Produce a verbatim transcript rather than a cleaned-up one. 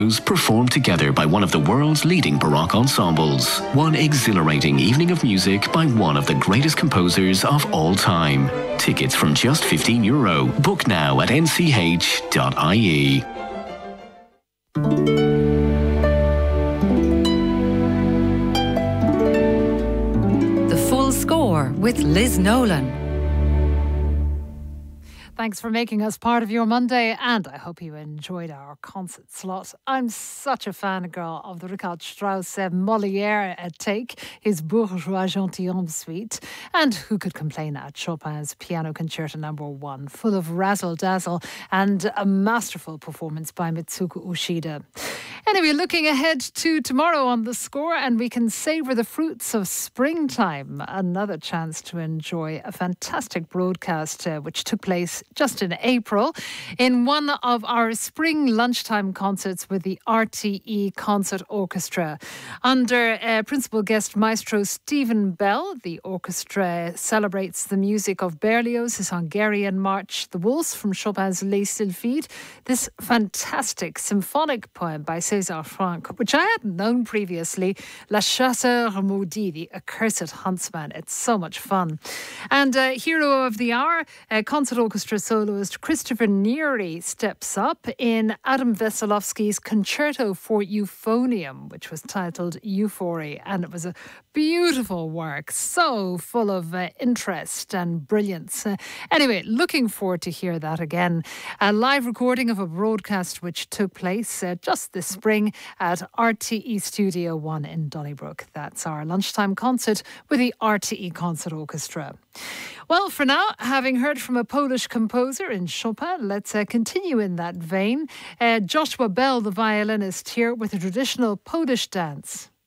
performed together by one of the world's leading Baroque ensembles. One exhilarating evening of music by one of the greatest composers of all time. Tickets from just fifteen euro. Book now at n c h dot i e. The Full Score with Liz Nolan. Thanks for making us part of your Monday, and I hope you enjoyed our concert slot. I'm such a fangirl of the Richard Strauss uh, Molière uh, take, his Bourgeois Gentilhomme suite. And who could complain at Chopin's Piano Concerto number one, full of razzle-dazzle and a masterful performance by Mitsuko Ushida. Anyway, looking ahead to tomorrow on The Score, and we can savour the fruits of springtime. Another chance to enjoy a fantastic broadcast uh, which took place just in April in one of our spring lunchtime concerts with the R T E Concert Orchestra. Under uh, principal guest maestro Stephen Bell, the orchestra celebrates the music of Berlioz, his Hungarian March, the Waltz from Chopin's Les Sylphides, this fantastic symphonic poem by César Franck, which I hadn't known previously, La Chasseur Maudit, the Accursed Huntsman. It's so much fun. And uh, hero of the hour, uh, concert orchestra soloist Christopher Neary steps up in Adam Veselovsky's Concerto for Euphonium, which was titled Euphoria, and it was a beautiful work, so full of uh, interest and brilliance. Uh, anyway, looking forward to hear that again. A live recording of a broadcast which took place uh, just this spring at R T E Studio One in Donnybrook. That's our lunchtime concert with the R T E Concert Orchestra. Well, for now, having heard from a Polish composer in Chopin, let's uh, continue in that vein. Uh, Joshua Bell, the violinist, here with a traditional Polish dance.